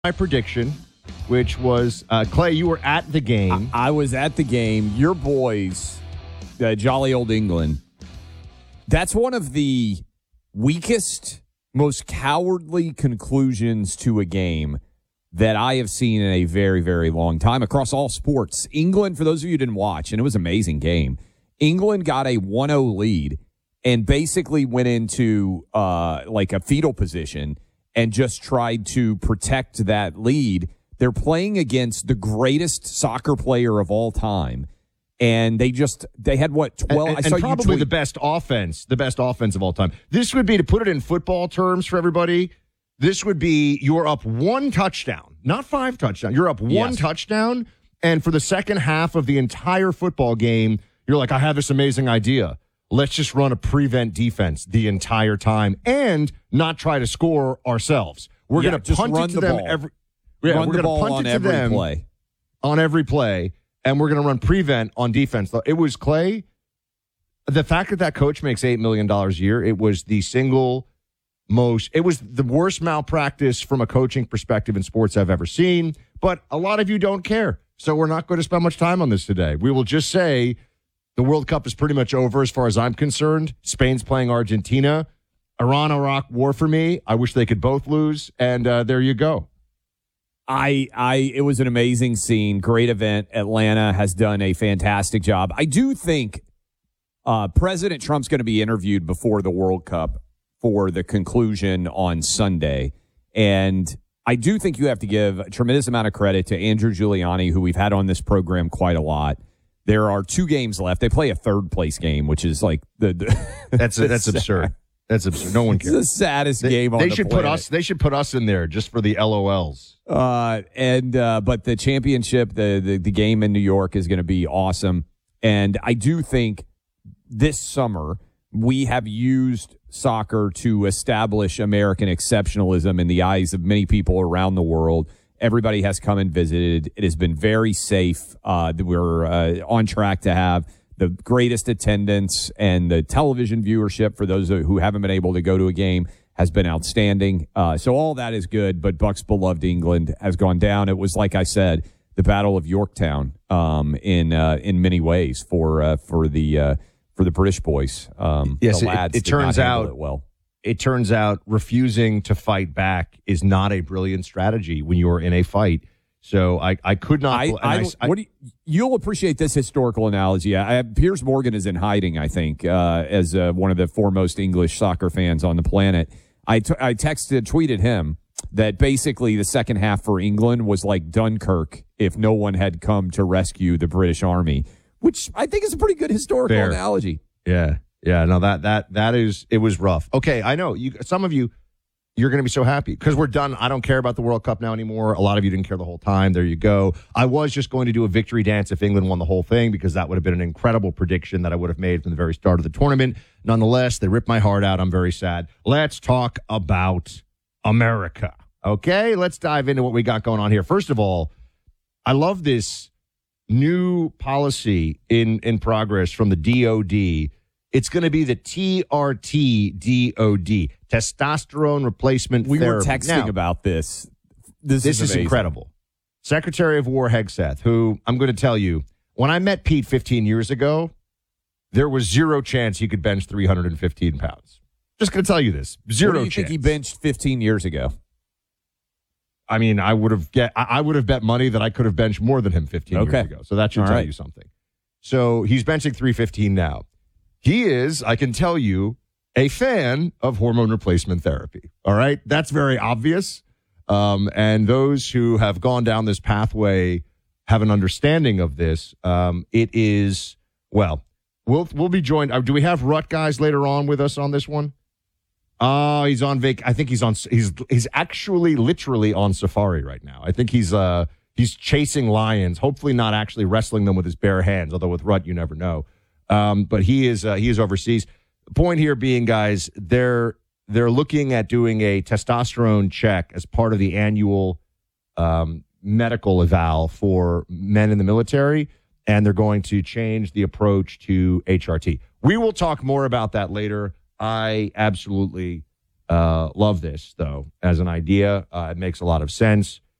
my prediction, which was, Clay, you were at the game. I was at the game. Your boys, jolly old England. That's one of the weakest, most cowardly conclusions to a game that I have seen in a very, very long time across all sports. England, for those of you who didn't watch, and it was an amazing game, England got a 1-0 lead and basically went into like a fetal position and just tried to protect that lead. They're playing against the greatest soccer player of all time. And they had what, 12? And probably the best offense of all time. This would be, to put it in football terms for everybody, this would be you're up 1 touchdown, not 5 touchdowns. You're up 1 touchdown, and for the second half of the entire football game, you're like, I have this amazing idea. Let's just run a prevent defense the entire time and not try to score ourselves. We're going to punt it to them we're going to punt it to them on every play, and we're going to run prevent on defense. It was, Clay, the fact that coach makes $8 million a year, it was the worst malpractice from a coaching perspective in sports I've ever seen. But a lot of you don't care, so we're not going to spend much time on this today. We will just say the World Cup is pretty much over as far as I'm concerned. Spain's playing Argentina. Iran-Iraq war for me. I wish they could both lose, and there you go. It was an amazing scene. Great event. Atlanta has done a fantastic job. I do think President Trump's going to be interviewed before the World Cup for the conclusion on Sunday. And I do think you have to give a tremendous amount of credit to Andrew Giuliani, who we've had on this program quite a lot. There are 2 games left. They play a third-place game, which is like that's absurd. That's absurd. No one cares. It's the saddest game on the planet. They should put us in there just for the LOLs. But the championship, the game in New York is going to be awesome. And I do think this summer we have used soccer to establish American exceptionalism in the eyes of many people around the world. Everybody has come and visited. It has been very safe. We're on track to have the greatest attendance, and the television viewership for those who haven't been able to go to a game has been outstanding. So all that is good, but Buck's beloved England has gone down. It was, like I said, the Battle of Yorktown in many ways for the British boys. Yes, the lads it turns out it well. It turns out refusing to fight back is not a brilliant strategy when you're in a fight. So I could not. You'll appreciate this historical analogy. Piers Morgan is in hiding, I think, as one of the foremost English soccer fans on the planet. I tweeted him that basically the second half for England was like Dunkirk if no one had come to rescue the British Army, which I think is a pretty good historical analogy. Yeah. No, that is, it was rough. Okay, I know some of you, you're going to be so happy because we're done. I don't care about the World Cup now anymore. A lot of you didn't care the whole time. There you go. I was just going to do a victory dance if England won the whole thing because that would have been an incredible prediction that I would have made from the very start of the tournament. Nonetheless, they ripped my heart out. I'm very sad. Let's talk about America. Okay, let's dive into what we got going on here. First of all, I love this new policy in progress from the DOD. It's going to be the TRT DOD, testosterone replacement therapy. We were texting about this. This is incredible. Secretary of War Hegseth, who I'm going to tell you, when I met Pete 15 years ago, there was zero chance he could bench 315 pounds. Just going to tell you this. Zero chance. What do you think he benched 15 years ago? I mean, I would have bet money that I could have benched more than him 15 years ago. So that should tell you something. So he's benching 315 now. He is, I can tell you, a fan of hormone replacement therapy. All right? That's very obvious. And those who have gone down this pathway have an understanding of this. It is, well, we'll be joined. Do we have Rut guys later on with us on this one? Oh, he's on I think he's actually literally on safari right now. I think he's chasing lions, hopefully not actually wrestling them with his bare hands, although with Rut you never know. But he is overseas. The point here being, guys, they're looking at doing a testosterone check as part of the annual medical eval for men in the military, and they're going to change the approach to HRT. We will talk more about that later. I absolutely love this, though, as an idea. It makes a lot of sense.